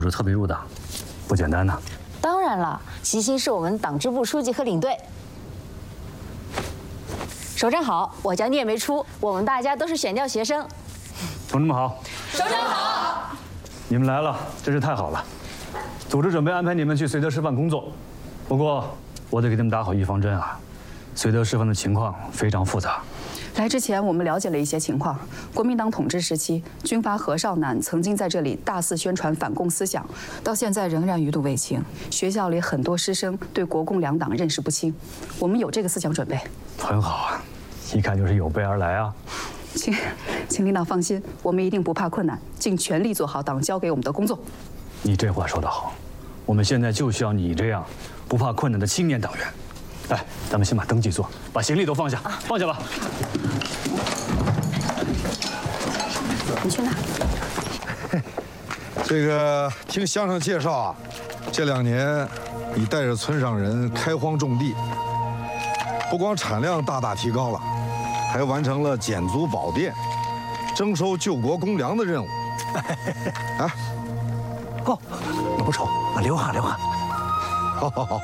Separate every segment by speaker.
Speaker 1: 是特别入党，不简单呐。
Speaker 2: 当然了，齐心是我们党支部书记和领队。首长好，我叫聂梅初，我们大家都是选调学生。
Speaker 1: 同志们好。
Speaker 2: 首长好。
Speaker 1: 你们来了，真是太好了。组织准备安排你们去绥德师范工作，不过我得给你们打好预防针啊。绥德师范的情况非常复杂。
Speaker 3: 来之前，我们了解了一些情况。国民党统治时期，军阀何少南曾经在这里大肆宣传反共思想，到现在仍然余毒未清。学校里很多师生对国共两党认识不清，我们有这个思想准备。
Speaker 1: 很好啊，一看就是有备而来啊。
Speaker 3: 请领导放心，我们一定不怕困难，尽全力做好党交给我们的工作。
Speaker 1: 你这话说得好，我们现在就需要你这样不怕困难的青年党员。 来，咱们先把登记做，把行李都放下，放下吧。
Speaker 3: 你去哪？
Speaker 4: 这个听乡上介绍啊，这2年你带着村上人开荒种地，不光产量大大提高了，还完成了减租保电、征收救国公粮的任务。啊，
Speaker 5: 够，你不愁，流汗流汗。
Speaker 4: 好好好。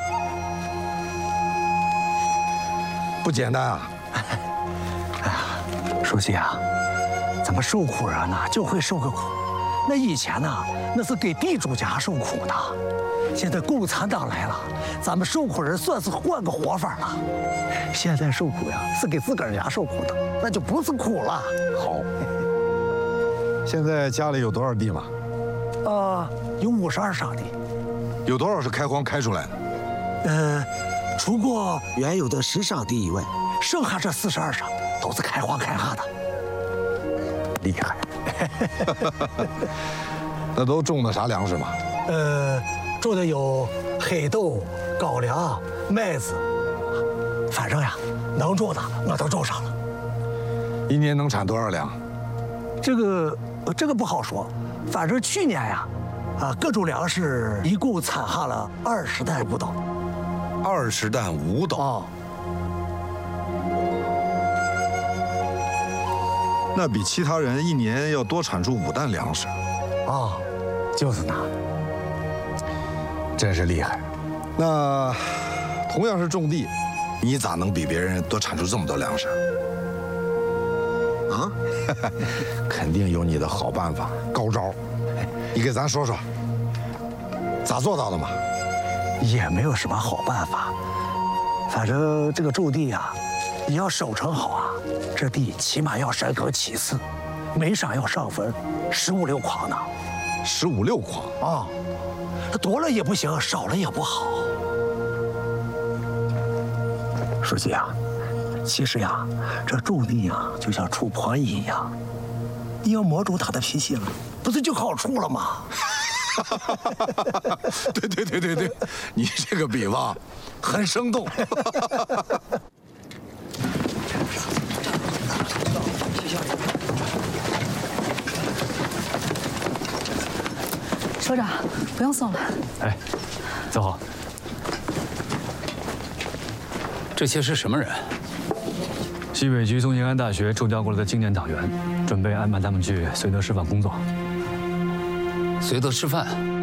Speaker 4: 不简单啊！
Speaker 5: 哎呀，书记啊，咱们受苦人呐就会受个苦。那以前呢，那是给地主家受苦的，现在共产党来了，咱们受苦人算是换个活法了。现在受苦呀，是给自个儿家受苦的，那就不是苦了。
Speaker 4: 好，现在家里有多少地嘛？
Speaker 5: 有52上地。
Speaker 4: 有多少是开荒开出来的？
Speaker 5: 除过原有的10上地以外，剩下这42上都是开荒开下的。
Speaker 4: 厉害！那都种的啥粮食嘛？
Speaker 5: 种的有黑豆、高粱、麦子，反正呀，能种的我都种上了。
Speaker 4: 一年能产多少粮？
Speaker 5: 这个不好说，反正去年呀，各种粮食一共产下了20担5斗。
Speaker 4: 20担5斗啊，那比其他人一年要多产出5担粮食
Speaker 5: 啊，就是那，
Speaker 4: 真是厉害。那同样是种地，你咋能比别人多产出这么多粮食？啊，肯定有你的好办法、高招，你给咱说说，咋做到的嘛？
Speaker 5: 也没有什么好办法，反正这个种地呀，你要收成好啊，这地起码要深耕7次，每晌要上坟15、16筐呢。
Speaker 4: 15、16筐
Speaker 5: 啊，多了也不行，少了也不好。书记啊，其实呀，这种地呀，就像处婆姨一样，你要摸住她的脾气了，不是就好处了吗？
Speaker 4: 对，你这个比方很生动。
Speaker 3: 首长，不用送了。
Speaker 1: 哎，走好。
Speaker 6: 这些是什么人？
Speaker 1: 西北局从延安大学抽调过来的青年党员，准备安排他们去绥德师范工作。
Speaker 6: 绥德师范。